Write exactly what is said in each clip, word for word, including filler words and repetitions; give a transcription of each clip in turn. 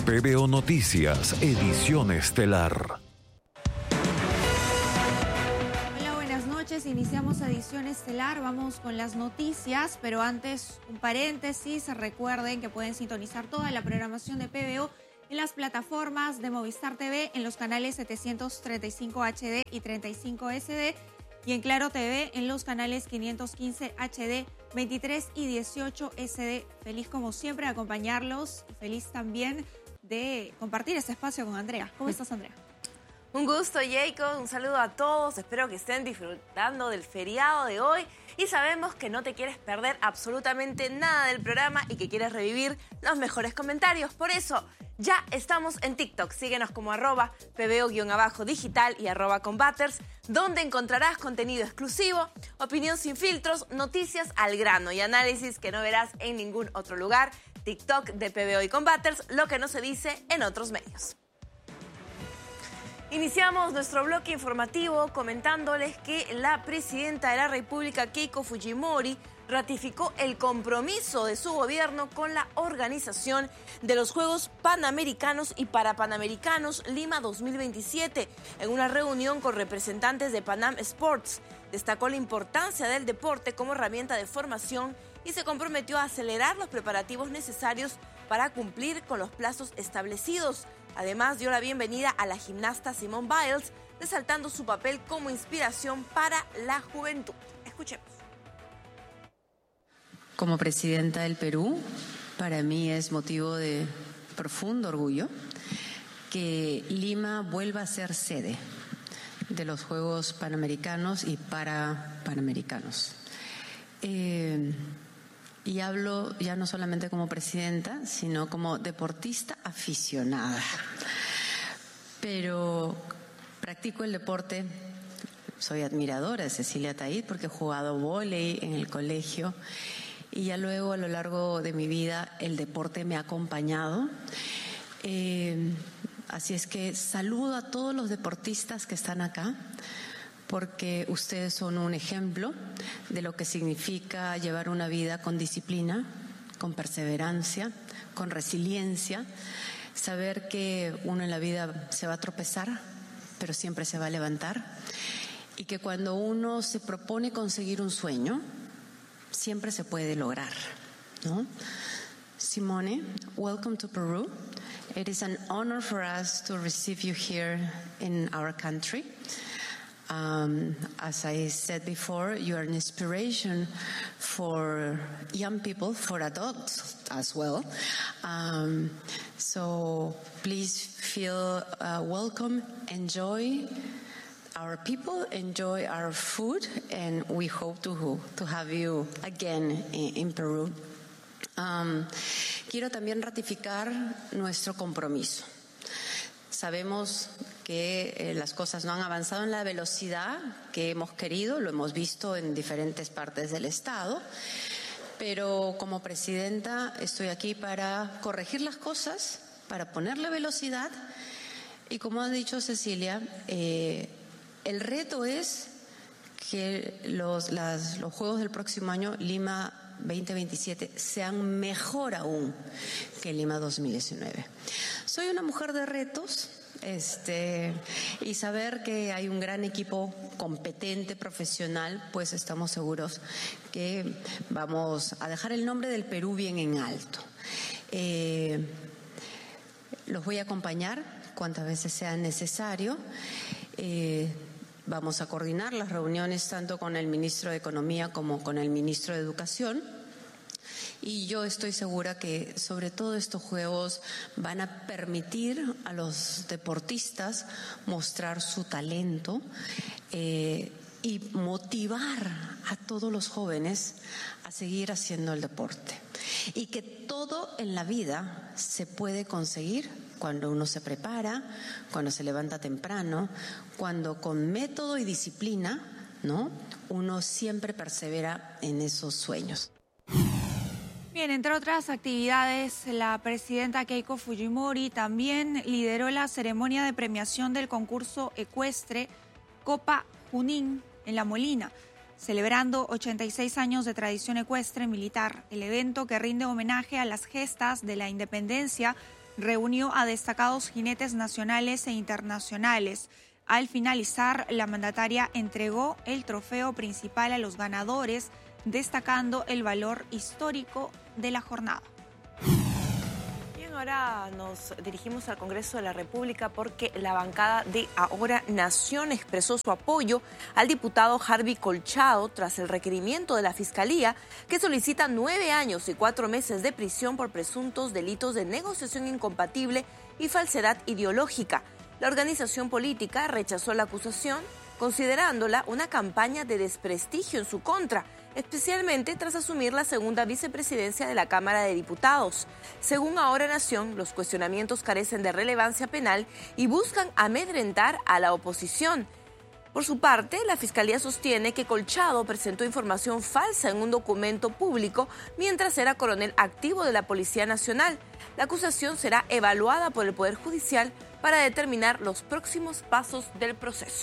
P B O Noticias, edición estelar. Hola, buenas noches. Iniciamos edición estelar. Vamos con las noticias, pero antes un paréntesis. Recuerden que pueden sintonizar toda la programación de P B O en las plataformas de Movistar T V, en los canales setecientos treinta y cinco H D y treinta y cinco S D, y en Claro T V en los canales quinientos quince H D, veintitrés y dieciocho S D. Feliz como siempre de acompañarlos y feliz también de compartir este espacio con Andrea. ¿Cómo estás, Andrea? Un gusto, Jacob. Un saludo a todos. Espero que estén disfrutando del feriado de hoy. Y sabemos que no te quieres perder absolutamente nada del programa y que quieres revivir los mejores comentarios. Por eso, ya estamos en TikTok. Síguenos como arroba pbo-digital y arroba combaters, donde encontrarás contenido exclusivo, opinión sin filtros, noticias al grano y análisis que no verás en ningún otro lugar. TikTok de P B O y Combaters, lo que no se dice en otros medios. Iniciamos nuestro bloque informativo comentándoles que la presidenta de la República, Keiko Fujimori, ratificó el compromiso de su gobierno con la organización de los Juegos Panamericanos y Parapanamericanos Lima dos mil veintisiete en una reunión con representantes de Panam Sports. Destacó la importancia del deporte como herramienta de formación y se comprometió a acelerar los preparativos necesarios para cumplir con los plazos establecidos. Además, dio la bienvenida a la gimnasta Simone Biles, resaltando su papel como inspiración para la juventud. Escuchemos. Como presidenta del Perú, para mí es motivo de profundo orgullo que Lima vuelva a ser sede de los Juegos Panamericanos y Parapanamericanos. Eh, y hablo ya no solamente como presidenta, sino como deportista aficionada. Pero practico el deporte, soy admiradora de Cecilia Taid porque he jugado vóley en el colegio y ya luego a lo largo de mi vida el deporte me ha acompañado. Eh, así es que saludo a todos los deportistas que están acá, porque ustedes son un ejemplo de lo que significa llevar una vida con disciplina, con perseverancia, con resiliencia, saber que uno en la vida se va a tropezar, pero siempre se va a levantar, y que cuando uno se propone conseguir un sueño, siempre se puede lograr, ¿no? Simone, welcome to Peru. It is an honor for us to receive you here in our country. Um, as I said before, you are an inspiration for young people, for adults as well. Um, so please feel uh, welcome, enjoy our people, enjoy our food, and we hope to, to have you again in, in Peru. Um, quiero también ratificar nuestro compromiso. Sabemos que eh, las cosas no han avanzado en la velocidad que hemos querido, lo hemos visto en diferentes partes del Estado, pero como presidenta estoy aquí para corregir las cosas, para ponerle velocidad y, como ha dicho Cecilia, eh, el reto es que los, las, los Juegos del próximo año, Lima veinte veintisiete, sean mejor aún que Lima dos mil diecinueve. Soy una mujer de retos, este, y saber que hay un gran equipo competente, profesional, pues estamos seguros que vamos a dejar el nombre del Perú bien en alto. Eh, los voy a acompañar cuantas veces sea necesario. Eh, Vamos a coordinar las reuniones tanto con el ministro de Economía como con el ministro de Educación. Y yo estoy segura que sobre todo estos juegos van a permitir a los deportistas mostrar su talento eh, y motivar a todos los jóvenes a seguir haciendo el deporte. Y que todo en la vida se puede conseguir cuando uno se prepara, cuando se levanta temprano, cuando con método y disciplina, ¿no?, uno siempre persevera en esos sueños. Bien, entre otras actividades, la presidenta Keiko Fujimori también lideró la ceremonia de premiación del concurso ecuestre Copa Junín en La Molina, celebrando ochenta y seis años de tradición ecuestre militar. El evento, que rinde homenaje a las gestas de la independencia reunió a destacados jinetes nacionales e internacionales. Al finalizar, la mandataria entregó el trofeo principal a los ganadores, destacando el valor histórico de la jornada. Bien, ahora nos dirigimos al Congreso de la República porque la bancada de Ahora Nación expresó su apoyo al diputado Harvey Colchado tras el requerimiento de la Fiscalía, que solicita nueve años y cuatro meses de prisión por presuntos delitos de negociación incompatible y falsedad ideológica. La organización política rechazó la acusación, considerándola una campaña de desprestigio en su contra, especialmente tras asumir la segunda vicepresidencia de la Cámara de Diputados. Según Ahora Nación, los cuestionamientos carecen de relevancia penal y buscan amedrentar a la oposición. Por su parte, la Fiscalía sostiene que Colchado presentó información falsa en un documento público mientras era coronel activo de la Policía Nacional. La acusación será evaluada por el Poder Judicial para determinar los próximos pasos del proceso.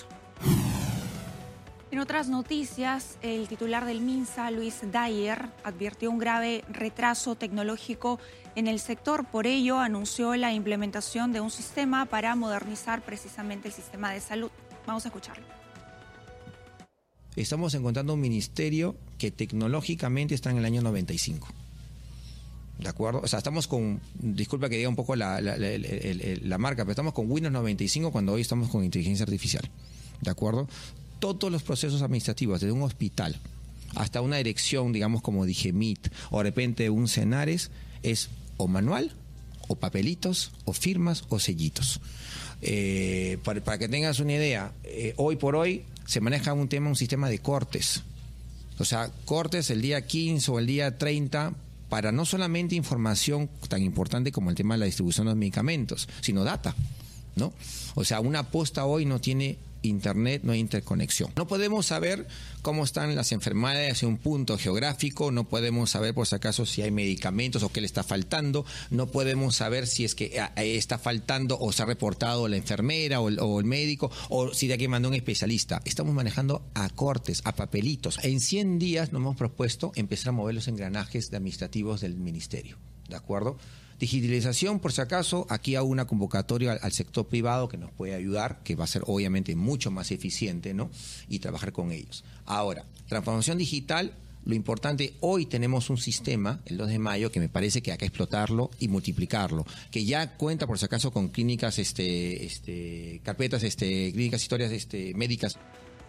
En otras noticias, el titular del MINSA, Luis Dyer, advirtió un grave retraso tecnológico en el sector. Por ello, anunció la implementación de un sistema para modernizar precisamente el sistema de salud. Vamos a escucharlo. Estamos encontrando un ministerio que tecnológicamente está en el año noventa y cinco. ¿De acuerdo? O sea, estamos con, disculpa que diga un poco la, la, la, la, la, la marca, pero estamos con Windows noventa y cinco cuando hoy estamos con inteligencia artificial. ¿De acuerdo? Todos los procesos administrativos, desde un hospital hasta una dirección, digamos como Digemit, o de repente un Cenares, es o manual, o papelitos, o firmas, o sellitos. Eh, para, para que tengas una idea, eh, hoy por hoy se maneja un tema, un sistema de cortes. O sea, cortes el día quince o el día treinta, para no solamente información tan importante como el tema de la distribución de los medicamentos, sino data, ¿no? O sea, una posta hoy no tiene internet, no hay interconexión. No podemos saber cómo están las enfermedades hacia un punto geográfico, no podemos saber por si acaso si hay medicamentos o qué le está faltando, no podemos saber si es que está faltando o se ha reportado la enfermera o el, o el médico, o si de aquí mandó un especialista. Estamos manejando a cortes, a papelitos. En cien días nos hemos propuesto empezar a mover los engranajes administrativos del ministerio, ¿de acuerdo? Digitalización, por si acaso, aquí hago una convocatoria al, al sector privado que nos puede ayudar, que va a ser obviamente mucho más eficiente, ¿no? Y trabajar con ellos. Ahora, transformación digital, lo importante, hoy tenemos un sistema, el dos de mayo, que me parece que hay que explotarlo y multiplicarlo, que ya cuenta, por si acaso, con clínicas, este, este, carpetas, este, clínicas, historias este, médicas.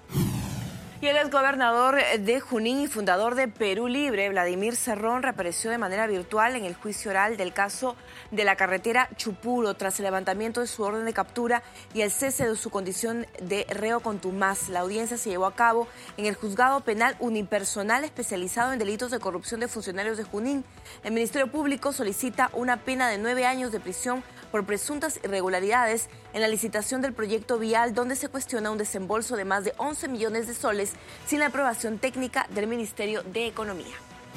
Y el exgobernador de Junín y fundador de Perú Libre, Vladimir Cerrón, reapareció de manera virtual en el juicio oral del caso de la carretera Chupuro, tras el levantamiento de su orden de captura y el cese de su condición de reo contumaz. La audiencia se llevó a cabo en el Juzgado Penal Unipersonal especializado en delitos de corrupción de funcionarios de Junín. El Ministerio Público solicita una pena de nueve años de prisión por presuntas irregularidades en la licitación del proyecto vial, donde se cuestiona un desembolso de más de once millones de soles sin la aprobación técnica del Ministerio de Economía.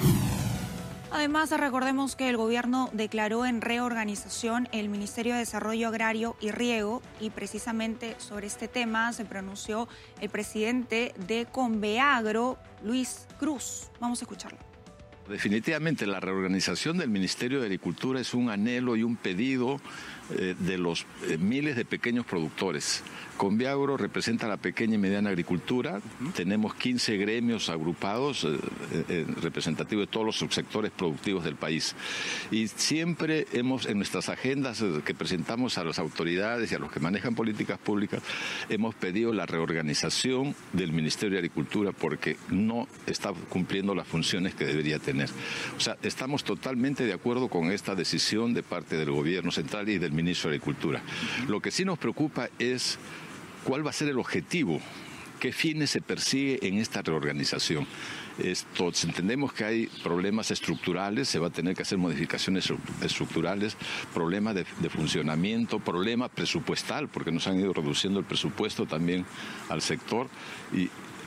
Además, recordemos que el gobierno declaró en reorganización el Ministerio de Desarrollo Agrario y Riego, y precisamente sobre este tema se pronunció el presidente de Conveagro, Luis Cruz. Vamos a escucharlo. Definitivamente la reorganización del Ministerio de Agricultura es un anhelo y un pedido eh, de los eh, miles de pequeños productores. Conveagro representa la pequeña y mediana agricultura. Uh-huh. Tenemos quince gremios agrupados, eh, eh, representativos de todos los subsectores productivos del país. Y siempre hemos, en nuestras agendas eh, que presentamos a las autoridades y a los que manejan políticas públicas, hemos pedido la reorganización del Ministerio de Agricultura porque no está cumpliendo las funciones que debería tener. O sea, estamos totalmente de acuerdo con esta decisión de parte del Gobierno Central y del Ministro de Agricultura. Lo que sí nos preocupa es cuál va a ser el objetivo, qué fines se persigue en esta reorganización. Esto, entendemos que hay problemas estructurales, se va a tener que hacer modificaciones estructurales, problemas de, de funcionamiento, problema presupuestal, porque nos han ido reduciendo el presupuesto también al sector y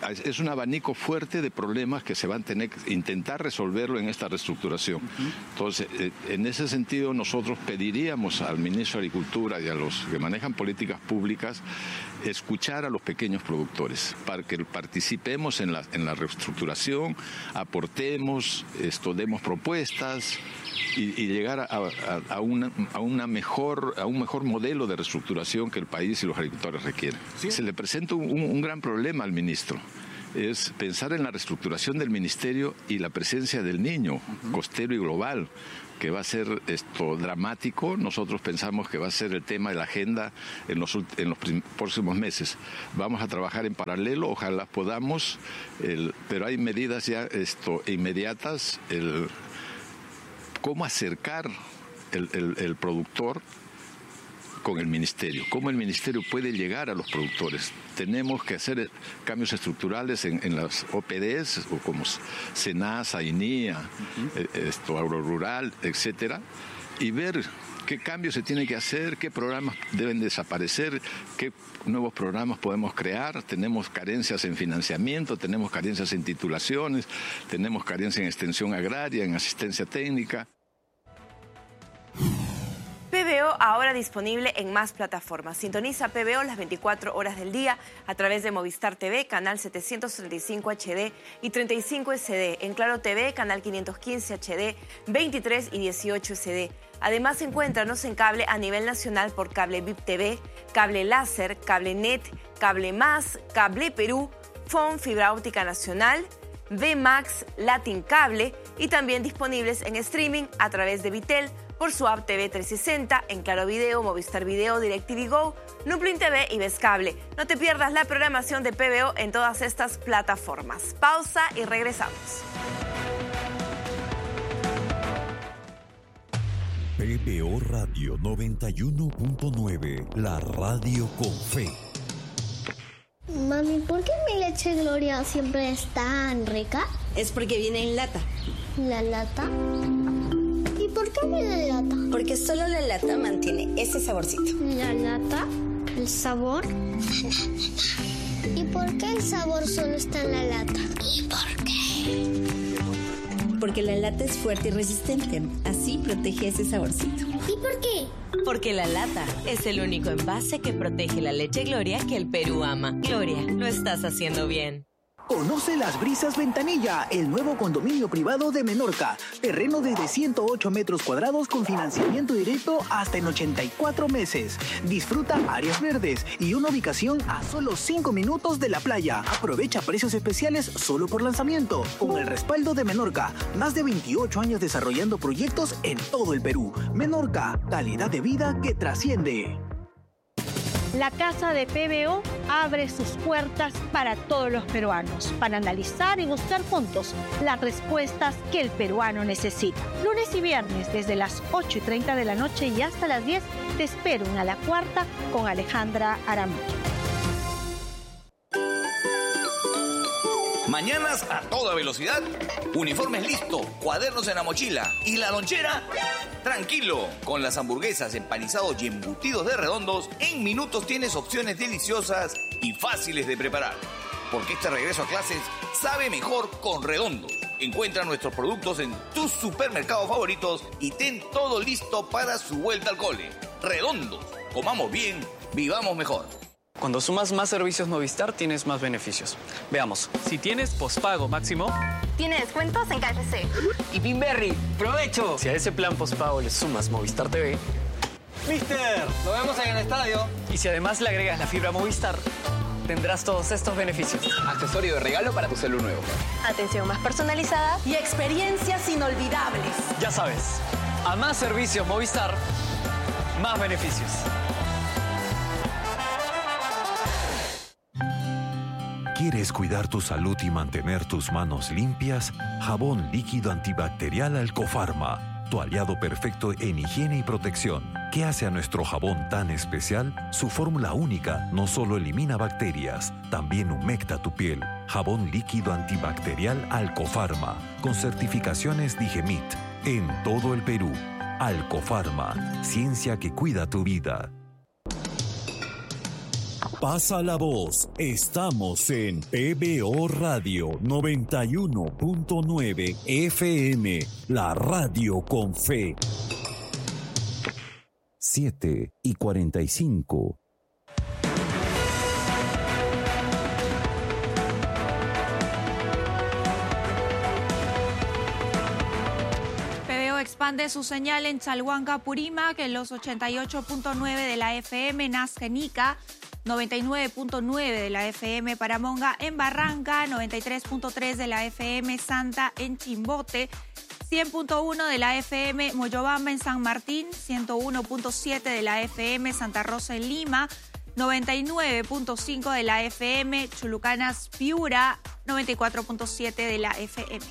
es un abanico fuerte de problemas que se van a tener que intentar resolverlo en esta reestructuración. Uh-huh. Entonces, eh, en ese sentido, nosotros pediríamos al ministro de Agricultura y a los que manejan políticas públicas escuchar a los pequeños productores para que participemos en la, en la reestructuración, aportemos, esto, demos propuestas y, y llegar a, a, a, una, a, una mejor, a un mejor modelo de reestructuración que el país y los agricultores requieren. ¿Sí? Se le presenta un, un gran problema al ministro. Es pensar en la reestructuración del ministerio y la presencia del niño, uh-huh. costero y global, que va a ser esto dramático. Nosotros pensamos que va a ser el tema de la agenda en los, en los próximos meses. Vamos a trabajar en paralelo, ojalá podamos, el, pero hay medidas ya esto, inmediatas, el, cómo acercar el, el, el productor con el ministerio, cómo el ministerio puede llegar a los productores. Tenemos que hacer cambios estructurales en, en las O P Ds, o como SENASA, INIA, uh-huh. esto, Agrorural, etcétera, y ver qué cambios se tienen que hacer, qué programas deben desaparecer, qué nuevos programas podemos crear. Tenemos carencias en financiamiento, tenemos carencias en titulaciones, tenemos carencias en extensión agraria, en asistencia técnica. P B O ahora disponible en más plataformas. Sintoniza P B O las veinticuatro horas del día a través de Movistar T V, canal setecientos treinta y cinco H D y treinta y cinco S D. En Claro T V, canal quinientos quince H D, veintitrés y dieciocho S D. Además, encuéntranos en cable a nivel nacional por Cable V I P T V, Cable Láser, Cable Net, Cable Más, Cable Perú, Fon Fibra Óptica Nacional, V Max, Latin Cable y también disponibles en streaming a través de Vitel, por su app T V trescientos sesenta, en Claro Video, Movistar Video, DirecTV Go, Nuplin T V y Vescable. No te pierdas la programación de P B O en todas estas plataformas. Pausa y regresamos. P B O Radio noventa y uno punto nueve, la radio con fe. Mami, ¿por qué mi leche Gloria siempre es tan rica? Es porque viene en lata. ¿La lata? ¿Y por qué viene en lata? Porque solo la lata mantiene ese saborcito. ¿La lata? ¿El sabor? ¿Y por qué el sabor solo está en la lata? ¿Y por qué? Porque la lata es fuerte y resistente. Así protege ese saborcito. ¿Y por qué? Porque la lata es el único envase que protege la leche Gloria que el Perú ama. Gloria, lo estás haciendo bien. Conoce Las Brisas Ventanilla, el nuevo condominio privado de Menorca. Terreno desde ciento ocho metros cuadrados con financiamiento directo hasta en ochenta y cuatro meses. Disfruta áreas verdes y una ubicación a solo cinco minutos de la playa. Aprovecha precios especiales solo por lanzamiento. Con el respaldo de Menorca, más de veintiocho años desarrollando proyectos en todo el Perú. Menorca, calidad de vida que trasciende. La Casa de P B O abre sus puertas para todos los peruanos, para analizar y buscar juntos las respuestas que el peruano necesita. Lunes y viernes, desde las ocho y treinta de la noche y hasta las diez, te espero en A la Cuarta con Alejandra Aramayo. Mañanas a toda velocidad, uniformes listo, cuadernos en la mochila y la lonchera, tranquilo. Con las hamburguesas, empanizados y embutidos de Redondos, en minutos tienes opciones deliciosas y fáciles de preparar. Porque este regreso a clases sabe mejor con Redondos. Encuentra nuestros productos en tus supermercados favoritos y ten todo listo para su vuelta al cole. Redondos, comamos bien, vivamos mejor. Cuando sumas más servicios Movistar, tienes más beneficios. Veamos. Si tienes pospago máximo, tiene descuentos en K F C. Y Pinberry, ¡provecho! Si a ese plan pospago le sumas Movistar T V, ¡Mister! ¡Nos vemos en el estadio! Y si además le agregas la fibra Movistar, tendrás todos estos beneficios. Accesorio de regalo para tu celu nuevo. Atención más personalizada y experiencias inolvidables. Ya sabes, a más servicios Movistar, más beneficios. ¿Quieres cuidar tu salud y mantener tus manos limpias? Jabón líquido antibacterial Alcofarma, tu aliado perfecto en higiene y protección. ¿Qué hace a nuestro jabón tan especial? Su fórmula única no solo elimina bacterias, también humecta tu piel. Jabón líquido antibacterial Alcofarma, con certificaciones Digemit, en todo el Perú. Alcofarma, ciencia que cuida tu vida. Pasa la voz. Estamos en P B O Radio noventa y uno punto nueve F M, la radio con fe. siete y cuarenta y cinco. Expande su señal en Chalhuanca, Purímac, en los ochenta y ocho punto nueve de la F M, Nazca, Ica, noventa y nueve punto nueve de la F M, Paramonga, en Barranca, noventa y tres punto tres de la F M, Santa, en Chimbote, cien punto uno de la F M, Moyobamba, en San Martín, ciento uno punto siete de la F M, Santa Rosa, en Lima, noventa y nueve punto cinco de la F M, Chulucanas, Piura, noventa y cuatro punto siete de la F M.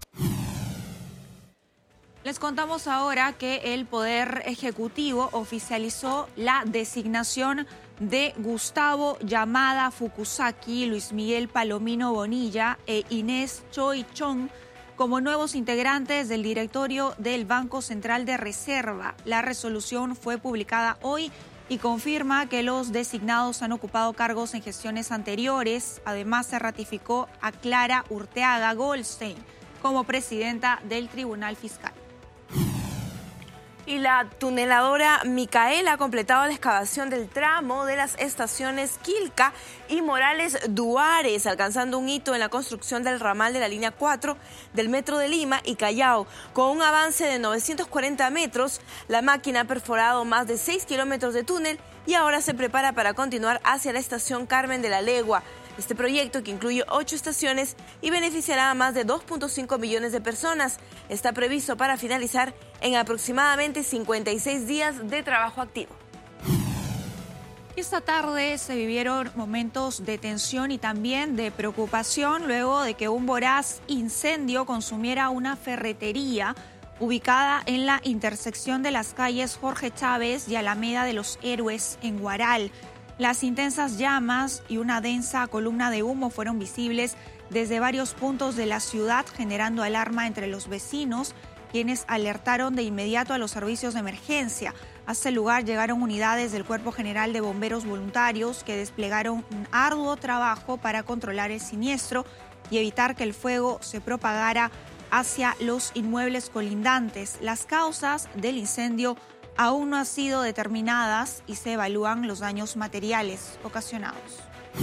Les contamos ahora que el Poder Ejecutivo oficializó la designación de Gustavo Yamada Fukusaki, Luis Miguel Palomino Bonilla e Inés Choi Chong como nuevos integrantes del directorio del Banco Central de Reserva. La resolución fue publicada hoy y confirma que los designados han ocupado cargos en gestiones anteriores. Además, se ratificó a Clara Urteaga Goldstein como presidenta del Tribunal Fiscal. Y la tuneladora Micaela ha completado la excavación del tramo de las estaciones Quilca y Morales Duárez, alcanzando un hito en la construcción del ramal de la línea cuatro del Metro de Lima y Callao. Con un avance de novecientos cuarenta metros, la máquina ha perforado más de seis kilómetros de túnel y ahora se prepara para continuar hacia la estación Carmen de la Legua. Este proyecto, que incluye ocho estaciones y beneficiará a más de dos punto cinco millones de personas, está previsto para finalizar en aproximadamente cincuenta y seis días de trabajo activo. Esta tarde se vivieron momentos de tensión y también de preocupación luego de que un voraz incendio consumiera una ferretería ubicada en la intersección de las calles Jorge Chávez y Alameda de los Héroes en Huaral. Las intensas llamas y una densa columna de humo fueron visibles desde varios puntos de la ciudad, generando alarma entre los vecinos, quienes alertaron de inmediato a los servicios de emergencia. A este lugar llegaron unidades del Cuerpo General de Bomberos Voluntarios que desplegaron un arduo trabajo para controlar el siniestro y evitar que el fuego se propagara hacia los inmuebles colindantes. Las causas del incendio aún no han sido determinadas y se evalúan los daños materiales ocasionados.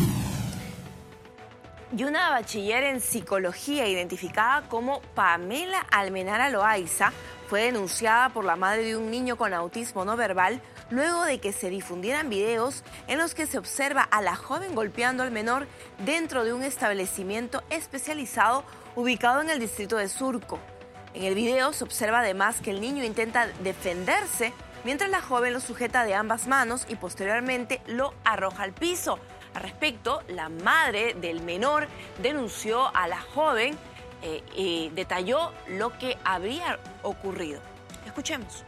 Y una bachiller en psicología identificada como Pamela Almenara Loaiza fue denunciada por la madre de un niño con autismo no verbal luego de que se difundieran videos en los que se observa a la joven golpeando al menor dentro de un establecimiento especializado ubicado en el distrito de Surco. En el video se observa además que el niño intenta defenderse mientras la joven lo sujeta de ambas manos y posteriormente lo arroja al piso. Al respecto, la madre del menor denunció a la joven eh, y detalló lo que habría ocurrido. Escuchemos.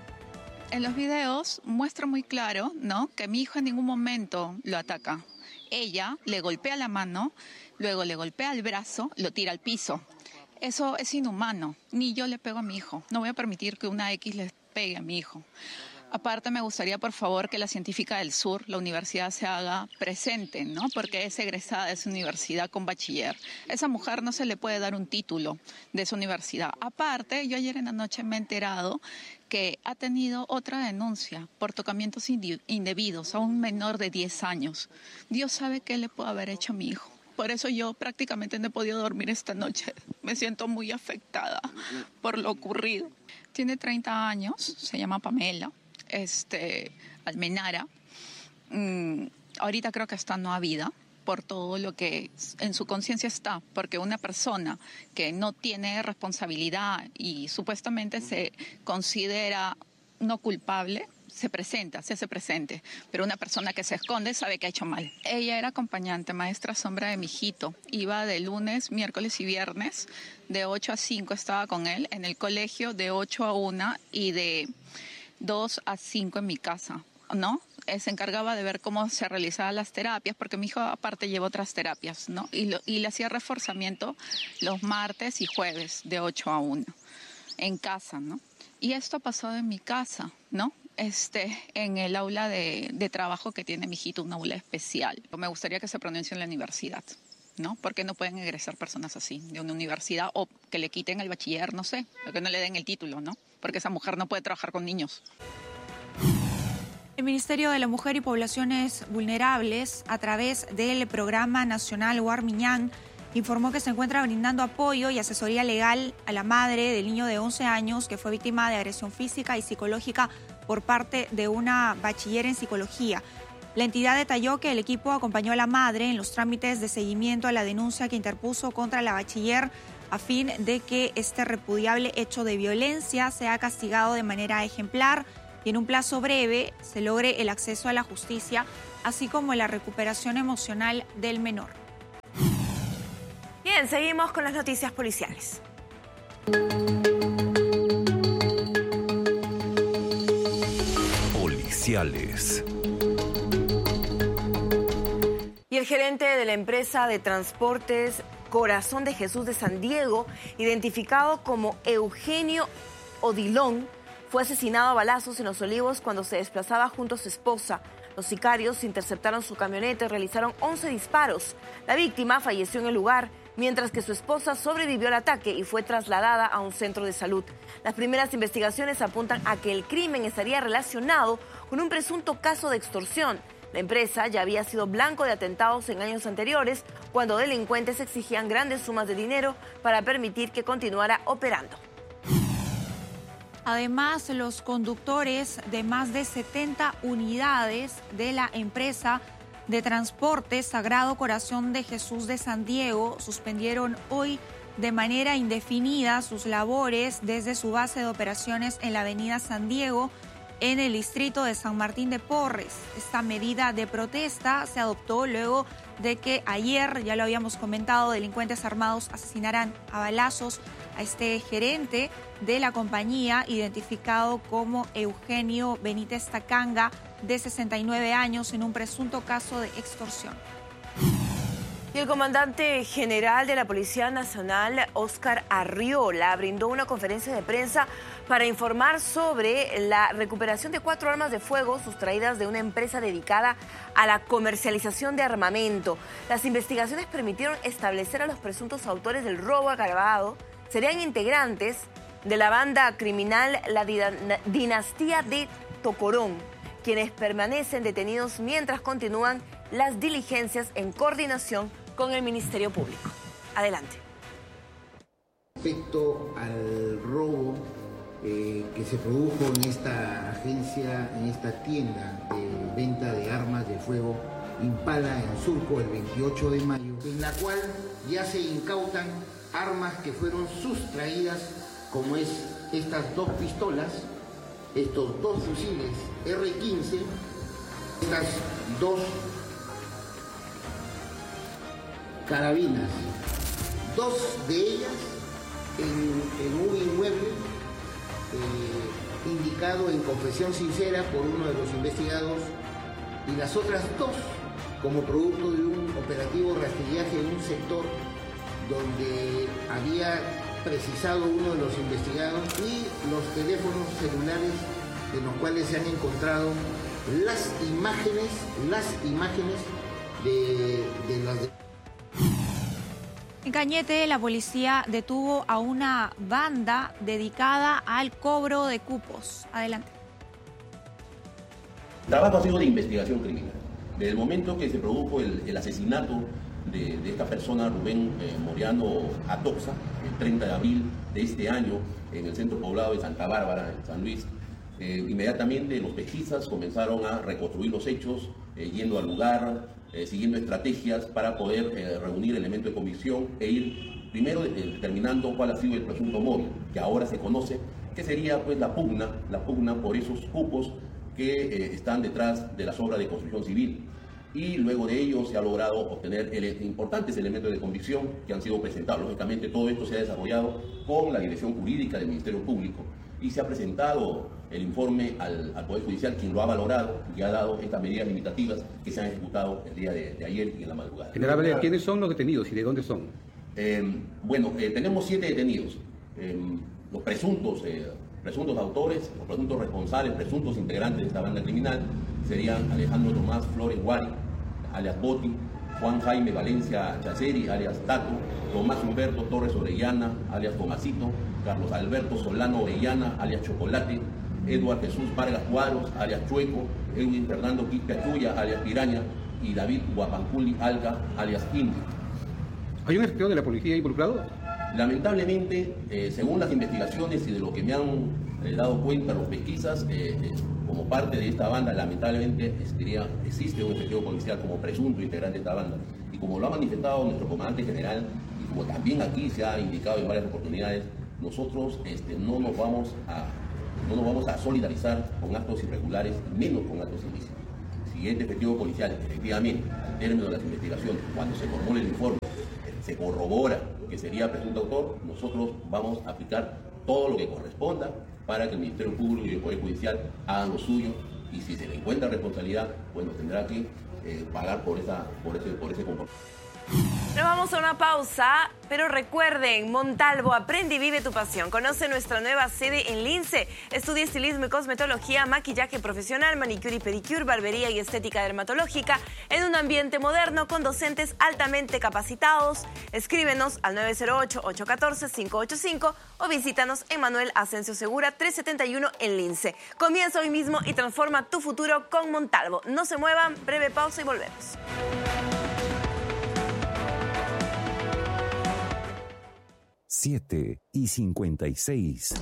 En los videos muestra muy claro, ¿no?, que mi hijo en ningún momento lo ataca. Ella le golpea la mano, luego le golpea el brazo, lo tira al piso. Eso es inhumano. Ni yo le pego a mi hijo. No voy a permitir que una X le pegue a mi hijo. Aparte, me gustaría, por favor, que la científica del sur, la universidad, se haga presente, ¿no? Porque es egresada de esa universidad con bachiller. Esa mujer no se le puede dar un título de esa universidad. Aparte, yo ayer en la noche me he enterado que ha tenido otra denuncia por tocamientos indebidos a un menor de diez años. Dios sabe qué le puede haber hecho a mi hijo. Por eso yo prácticamente no he podido dormir esta noche. Me siento muy afectada por lo ocurrido. Tiene treinta años, se llama Pamela este, Almenara. Mm, ahorita creo que está no a vida por todo lo que en su conciencia está, porque una persona que no tiene responsabilidad y supuestamente se considera no culpable, se presenta, se hace presente, pero una persona que se esconde sabe que ha hecho mal. Ella era acompañante, maestra sombra de mi hijito. Iba de lunes, miércoles y viernes, de ocho a cinco estaba con él en el colegio, de ocho a una y de dos a cinco en mi casa, ¿no? Se encargaba de ver cómo se realizaban las terapias, porque mi hijo aparte lleva otras terapias, ¿no? Y, lo, y le hacía reforzamiento los martes y jueves, de ocho a una, en casa, ¿no? Y esto pasó en mi casa, ¿no? este, en el aula de, de trabajo que tiene mi hijito, un aula especial. Me gustaría que se pronuncie en la universidad, ¿no? Porque no pueden egresar personas así de una universidad o que le quiten el bachiller, no sé, o que no le den el título, ¿no? Porque esa mujer no puede trabajar con niños. El Ministerio de la Mujer y Poblaciones Vulnerables, a través del Programa Nacional Guarmiñán, informó que se encuentra brindando apoyo y asesoría legal a la madre del niño de once años que fue víctima de agresión física y psicológica por parte de una bachiller en psicología. La entidad detalló que el equipo acompañó a la madre en los trámites de seguimiento a la denuncia que interpuso contra la bachiller a fin de que este repudiable hecho de violencia sea castigado de manera ejemplar y en un plazo breve se logre el acceso a la justicia, así como la recuperación emocional del menor. Bien, seguimos con las noticias policiales. Policiales. Y el gerente de la empresa de transportes Corazón de Jesús de San Diego, identificado como Eugenio Odilón, fue asesinado a balazos en Los Olivos cuando se desplazaba junto a su esposa. Los sicarios interceptaron su camioneta y realizaron once disparos. La víctima falleció en el lugar, mientras que su esposa sobrevivió al ataque y fue trasladada a un centro de salud. Las primeras investigaciones apuntan a que el crimen estaría relacionado con un presunto caso de extorsión. La empresa ya había sido blanco de atentados en años anteriores, cuando delincuentes exigían grandes sumas de dinero para permitir que continuara operando. Además, los conductores de más de setenta unidades de la empresa de transporte Sagrado Corazón de Jesús de San Diego suspendieron hoy de manera indefinida sus labores desde su base de operaciones en la avenida San Diego, en el distrito de San Martín de Porres. Esta medida de protesta se adoptó luego de que ayer, ya lo habíamos comentado, delincuentes armados asesinaran a balazos a este gerente de la compañía, identificado como Eugenio Benítez Tacanga, de sesenta y nueve años, en un presunto caso de extorsión. Y el comandante general de la Policía Nacional, Óscar Arriola, brindó una conferencia de prensa para informar sobre la recuperación de cuatro armas de fuego sustraídas de una empresa dedicada a la comercialización de armamento. Las investigaciones permitieron establecer a los presuntos autores del robo agravado. Serían integrantes de la banda criminal La Dinastía de Tocorón, quienes permanecen detenidos mientras continúan las diligencias en coordinación con el Ministerio Público. Adelante. Respecto al robo eh, que se produjo en esta agencia, en esta tienda de venta de armas de fuego Impala en Surco el veintiocho de mayo, en la cual ya se incautan armas que fueron sustraídas, como es estas dos pistolas, estos dos fusiles erre quince, estas dos carabinas, dos de ellas en, en un inmueble eh, indicado en confesión sincera por uno de los investigados, y las otras dos como producto de un operativo rastrillaje en un sector donde había precisado uno de los investigados, y los teléfonos celulares de los cuales se han encontrado las imágenes, las imágenes de, de las... De... En Cañete, la policía detuvo a una banda dedicada al cobro de cupos. Adelante. El trabajo ha sido de investigación criminal. Desde el momento que se produjo el, el asesinato de, de esta persona, Rubén eh, Moriano Atoxa, el treinta de abril de este año, en el centro poblado de Santa Bárbara, en San Luis, eh, inmediatamente los pesquisas comenzaron a reconstruir los hechos, eh, yendo al lugar, eh, siguiendo estrategias para poder eh, reunir elementos de convicción e ir primero eh, determinando cuál ha sido el presunto móvil, que ahora se conoce, que sería pues la pugna, la pugna por esos cupos que eh, están detrás de las obras de construcción civil. Y luego de ello se ha logrado obtener ele- importantes elementos de convicción que han sido presentados. Lógicamente todo esto se ha desarrollado con la dirección jurídica del Ministerio Público y se ha presentado el informe al, al Poder Judicial, quien lo ha valorado y ha dado estas medidas limitativas que se han ejecutado el día de, de ayer y en la madrugada. General, ¿quiénes son los detenidos y de dónde son? Eh, bueno, eh, tenemos siete detenidos. Eh, los presuntos eh, Presuntos autores o presuntos responsables, presuntos integrantes de esta banda criminal serían Alejandro Tomás Flores Guari, alias Boti, Juan Jaime Valencia Chaceri, alias Tato, Tomás Humberto Torres Orellana, alias Tomasito, Carlos Alberto Solano Orellana, alias Chocolate, Eduardo Jesús Vargas Cuadros, alias Chueco, Edwin Fernando Quispe Chuya, alias Piraña, y David Guapanculi Alca, alias Indy. ¿Hay un efectivo de la policía involucrado? Lamentablemente, eh, según las investigaciones y de lo que me han eh, dado cuenta los pesquisas, eh, eh, como parte de esta banda, lamentablemente existiría, existe un efectivo policial como presunto integrante de esta banda. Y como lo ha manifestado nuestro comandante general, y como también aquí se ha indicado en varias oportunidades, nosotros este, no, nos vamos a, no nos vamos a solidarizar con actos irregulares, menos con actos ilícitos. Si este efectivo policial, efectivamente, al término de las investigaciones, cuando se formule el informe, se corrobora que sería presunto autor, nosotros vamos a aplicar todo lo que corresponda para que el Ministerio Público y el Poder Judicial hagan lo suyo, y si se le encuentra responsabilidad, bueno, tendrá que eh, pagar por, esa, por ese, por ese comportamiento. Nos vamos a una pausa, pero recuerden, Montalvo, aprende y vive tu pasión. Conoce nuestra nueva sede en Lince. Estudia estilismo y cosmetología, maquillaje profesional, manicure y pedicure, barbería y estética dermatológica en un ambiente moderno con docentes altamente capacitados. Escríbenos al nueve cero ocho, ocho uno cuatro, cinco ocho cinco o visítanos en Manuel Asensio Segura trescientos setenta y uno en Lince. Comienza hoy mismo y transforma tu futuro con Montalvo. No se muevan, breve pausa y volvemos. siete y cincuenta y seis.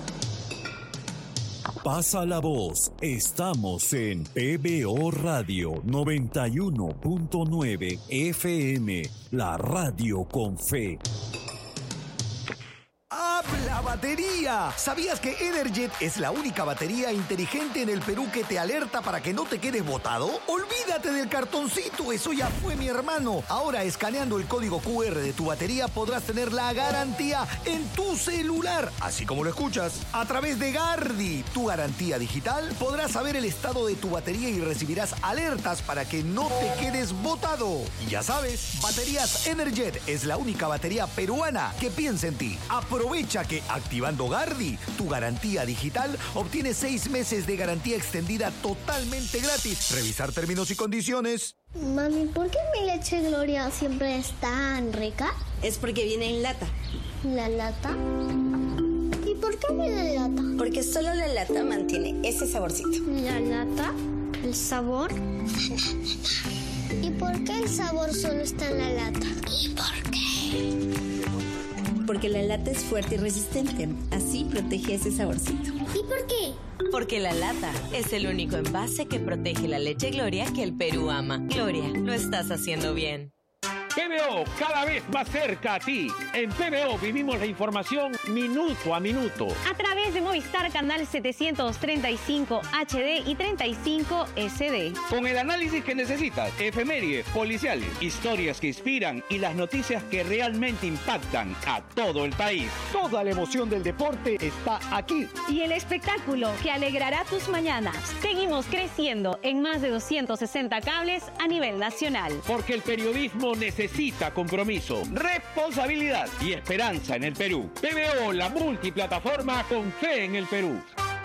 Pasa la voz. Estamos en P B O Radio noventa y uno punto nueve F M, la radio con fe. ¡Habla batería! ¿Sabías que Energet es la única batería inteligente en el Perú que te alerta para que no te quedes botado? ¡Olvídate del cartoncito! Eso ya fue, mi hermano. Ahora, escaneando el código Q R de tu batería, podrás tener la garantía en tu celular. Así como lo escuchas. A través de Gardi, tu garantía digital, podrás saber el estado de tu batería y recibirás alertas para que no te quedes botado. Y ya sabes, Baterías Energet es la única batería peruana que piensa en ti. Aprovecha que activando Gardi, tu garantía digital, obtienes seis meses de garantía extendida totalmente gratis. Revisar términos y condiciones. Mami, ¿por qué mi leche Gloria siempre es tan rica? Es porque viene en lata. ¿La lata? ¿Y por qué viene en lata? Porque solo la lata mantiene ese saborcito. ¿La lata? ¿El sabor? ¿Y por qué el sabor solo está en la lata? ¿Y por qué? Porque la lata es fuerte y resistente. Así protege ese saborcito. ¿Y por qué? Porque la lata es el único envase que protege la leche Gloria que el Perú ama. Gloria, lo estás haciendo bien. P B O, cada vez más cerca a ti. En P B O vivimos la información minuto a minuto. A través de Movistar Canal setecientos treinta y cinco H D y treinta y cinco S D. Con el análisis que necesitas, efemérides, policiales, historias que inspiran y las noticias que realmente impactan a todo el país. Toda la emoción del deporte está aquí. Y el espectáculo que alegrará tus mañanas. Seguimos creciendo en más de doscientos sesenta cables a nivel nacional. Porque el periodismo necesita Necesita compromiso, responsabilidad y esperanza en el Perú. P B O, la multiplataforma con fe en el Perú.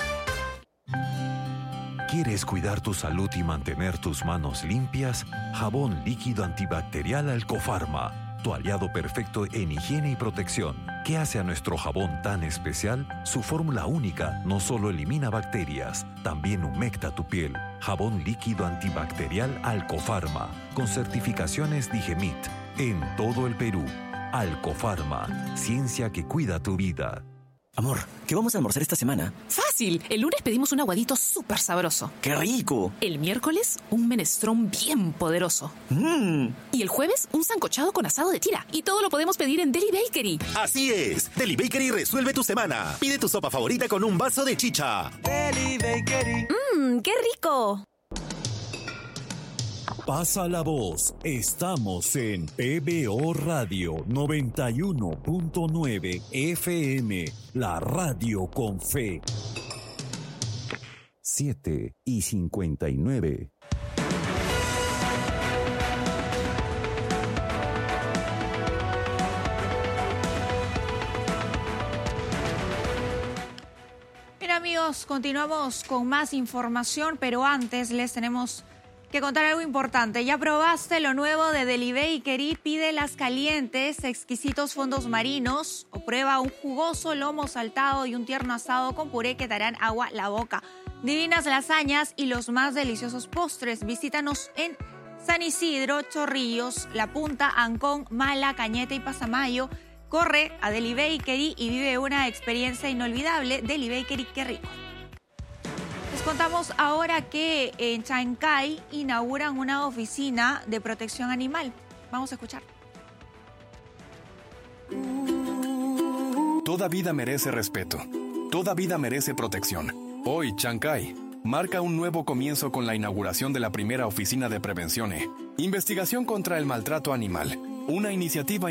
¿Quieres cuidar tu salud y mantener tus manos limpias? Jabón líquido antibacterial Alcofarma, tu aliado perfecto en higiene y protección. ¿Qué hace a nuestro jabón tan especial? Su fórmula única no solo elimina bacterias, también humecta tu piel. Jabón líquido antibacterial Alcofarma, con certificaciones Digemit, en todo el Perú. Alcofarma, ciencia que cuida tu vida. Amor, ¿qué vamos a almorzar esta semana? Fácil. El lunes pedimos un aguadito súper sabroso. ¡Qué rico! El miércoles, un menestrón bien poderoso. Mmm. Y el jueves, un sancochado con asado de tira. Y todo lo podemos pedir en Deli Bakery. Así es. Deli Bakery resuelve tu semana. Pide tu sopa favorita con un vaso de chicha. Deli Bakery. Mmm, qué rico. Pasa la voz. Estamos en P B O Radio noventa y uno punto nueve F M, la radio con fe. siete y cincuenta y nueve. Bien, amigos. Amigos, continuamos con más información, pero antes les tenemos que contar algo importante. ¿Ya probaste lo nuevo de Deli Bakery? Pide las calientes, exquisitos fondos marinos o prueba un jugoso lomo saltado y un tierno asado con puré que te harán agua la boca. Divinas lasañas y los más deliciosos postres. Visítanos en San Isidro, Chorrillos, La Punta, Ancón, Mala, Cañete y Pasamayo. Corre a Deli Bakery y vive una experiencia inolvidable. Deli Bakery, qué rico. Les contamos ahora que en Chancay inauguran una oficina de protección animal. Vamos a escuchar. Toda vida merece respeto. Toda vida merece protección. Hoy, Chancay marca un nuevo comienzo con la inauguración de la primera oficina de prevención e investigación contra el maltrato animal. Una iniciativa